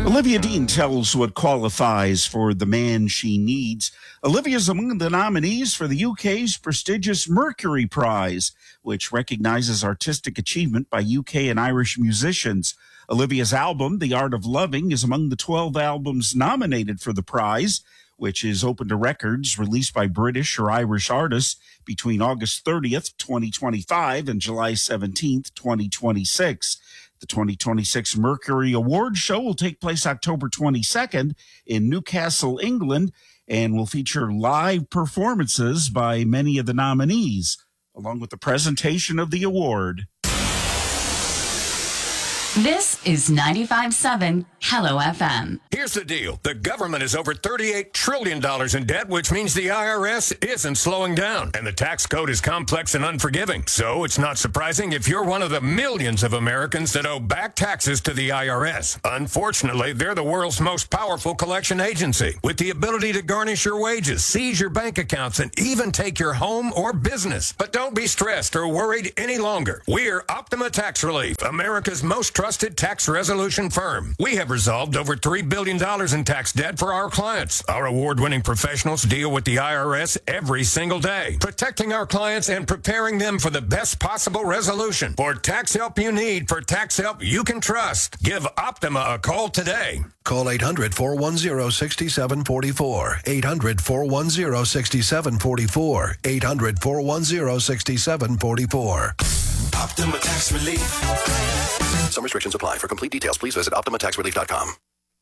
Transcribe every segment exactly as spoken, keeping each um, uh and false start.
Olivia Dean tells what qualifies for the man she needs. Olivia's among the nominees for the U K's prestigious Mercury Prize, which recognizes artistic achievement by U K and Irish musicians. Olivia's album, The Art of Loving, is among the twelve albums nominated for the prize, which is open to records released by British or Irish artists between August thirtieth, twenty twenty-five and July seventeenth, twenty twenty-six. The twenty twenty-six Mercury Award show will take place October twenty-second in Newcastle, England, and will feature live performances by many of the nominees, along with the presentation of the award. This is ninety-five point seven Hello F M. Here's the deal. The government is over thirty-eight trillion dollars in debt, which means the I R S isn't slowing down. And the tax code is complex and unforgiving. So it's not surprising if you're one of the millions of Americans that owe back taxes to the I R S. Unfortunately, they're the world's most powerful collection agency, with the ability to garnish your wages, seize your bank accounts, and even take your home or business. But don't be stressed or worried any longer. We're Optima Tax Relief, America's most trusted tax resolution firm. We have resolved over three billion dollars in tax debt for our clients. Our award-winning professionals deal with the I R S every single day, protecting our clients and preparing them for the best possible resolution. For tax help you need, for tax help you can trust, give Optima a call today. Call eight hundred, four one zero, six seven four four. eight hundred, four one zero, six seven four four. eight hundred, four one zero, six seven four four. Optima Tax Relief. Some restrictions apply. For complete details, please visit optima tax relief dot com.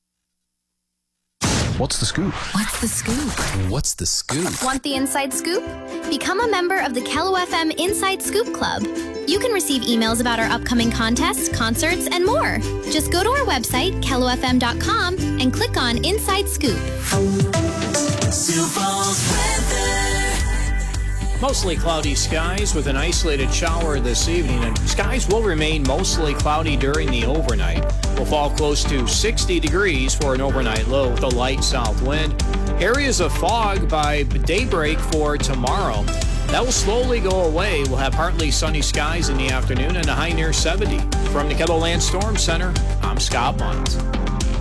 What's the scoop? What's the scoop? What's the scoop? Want the inside scoop? Become a member of the Hello F M Inside Scoop Club. You can receive emails about our upcoming contests, concerts, and more. Just go to our website, hello f m dot com, and click on Inside Scoop. Sioux Falls weather. Mostly cloudy skies with an isolated shower this evening, and skies will remain mostly cloudy during the overnight. Will fall close to sixty degrees for an overnight low with a light south wind. Areas of fog by daybreak for tomorrow. That will slowly go away. We'll have partly sunny skies in the afternoon and a high near seventy. From the Kettleland Storm Center, I'm Scott Bunt.